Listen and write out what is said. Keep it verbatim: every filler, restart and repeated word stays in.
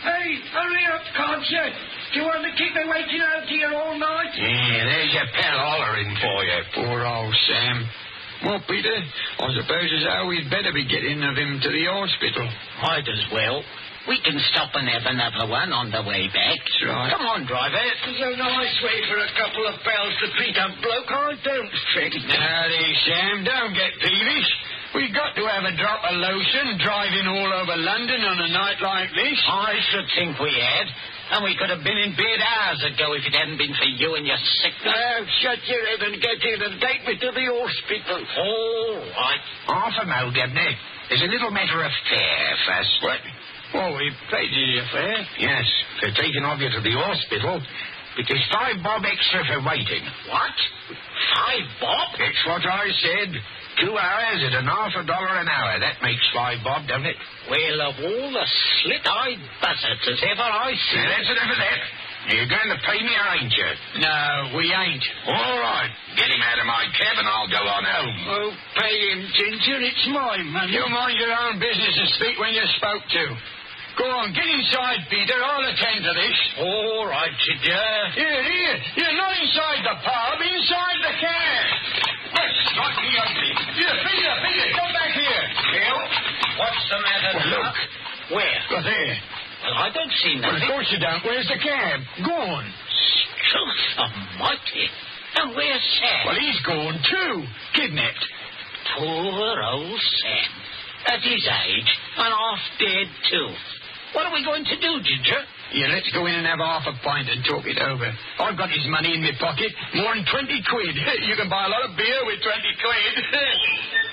Hey, hurry up, can't you? Do you want to keep me waiting out here all night? Yeah, there's your pal hollering for you, poor old Sam. Well, Peter, I suppose as how we'd better be getting of him to the hospital. Might as well. We can stop and have another one on the way back. That's right. Come on, driver. It's a nice way for a couple of pals to treat a bloke I don't think. Now, there, Sam, don't get peevish. We got to have a drop of lotion driving all over London on a night like this. I should think we had. And we could have been in bed hours ago if it hadn't been for you and your sickness. Oh, shut your head and get in and take me to the hospital. All right. Half a mo, Debney. There's a little matter of fare first. What? Oh, we paid you your fare? Yes, for taking off you to the hospital. It is five bob extra for waiting. What? Five bob? That's what I said. Two hours at an half a dollar an hour. That makes five bob, doesn't it? Well, of all the slit-eyed buzzards as ever I see. Now, that's enough of that. You're going to pay me, or ain't you? No, we ain't. All right. Get him out of my cab and I'll go on home. Oh, pay him, Ginger. It's my money. You mind your own business and speak when you're spoke to. Go on, get inside, Peter. I'll attend to this. All right, Ginger. Here, here. You're not inside the pub, inside the cab. Yes, strike me ugly. Here, Peter, Peter, come back here. Bill, what's the matter Well, now? look. Where? Go there. Well, I don't see Well, nothing. of course you don't. Where's the cab? Gone. Truth almighty. And where's Sam? Well, he's gone too. Kidnapped. Poor old Sam. At his age, and half dead, too. What are we going to do, Ginger? Yeah, let's go in and have half a pint and talk it over. I've got his money in my pocket. More than twenty quid. You can buy a lot of beer with twenty quid.